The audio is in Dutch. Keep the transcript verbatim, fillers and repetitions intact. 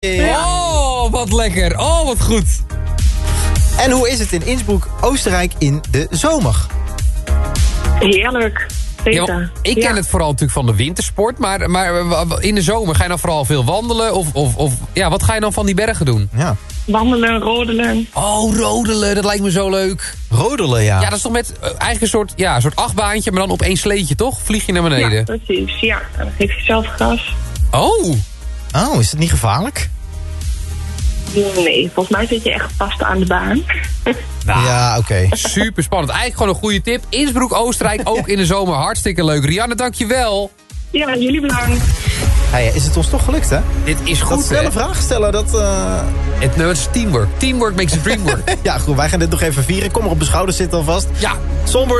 Oh, wat lekker. Oh, wat goed. En hoe is het in Innsbruck, Oostenrijk in de zomer? Heerlijk. Ja, ik ken ja. het vooral natuurlijk van de wintersport. Maar, maar in de zomer ga je dan vooral veel wandelen? Of, of, of ja, wat ga je dan van die bergen doen? Ja. Wandelen, rodelen. Oh, rodelen, dat lijkt me zo leuk. Rodelen, ja. Ja, dat is toch met uh, eigenlijk een soort, ja, een soort achtbaantje, maar dan op één sleetje, toch? Vlieg je naar beneden. Ja, precies. Ja, en dan geef je zelf gas. Oh. Oh, is het niet gevaarlijk? Nee, volgens mij zit je echt vast aan de baan. Nou, ja, oké. Okay. Super spannend. Eigenlijk gewoon een goede tip. Innsbruck, Oostenrijk, ook in de zomer. Hartstikke leuk. Rianne, dankjewel. Ja, jullie bedankt. Hey, is het ons toch gelukt, hè? Dit is goed, dat snelle hè? vragen stellen, dat... Uh... Het, nou, het is teamwork. Teamwork makes the dream work. Ja, goed, wij gaan dit nog even vieren. Kom maar op de schouders zitten alvast. Ja. Songbird